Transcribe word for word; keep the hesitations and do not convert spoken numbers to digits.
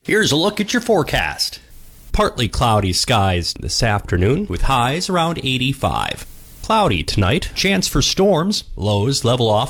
Here's a look at your forecast. Partly cloudy skies this afternoon with highs around eighty-five. Cloudy tonight, chance for storms, lows level off